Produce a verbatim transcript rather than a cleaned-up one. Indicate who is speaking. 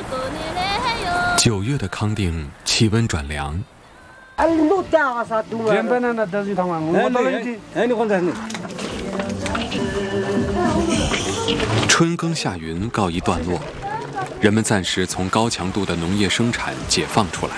Speaker 1: 九月的康定气温转凉。春耕夏耘告一段落，人们暂时从高强度的农业生产解放出来。